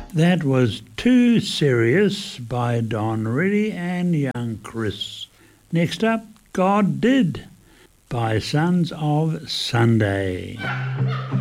That was Too Serious by Don Reddy and Young Chris. Next up, God Did by Sons of Sunday.